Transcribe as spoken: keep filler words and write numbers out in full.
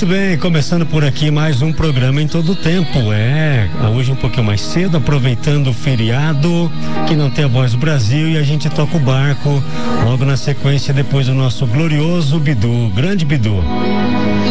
Muito bem, começando por aqui mais um programa em todo o tempo. É, hoje um pouquinho mais cedo, aproveitando o feriado, que não tem a Voz do Brasil, e a gente toca o barco logo na sequência, depois do nosso glorioso Bidu, grande Bidu.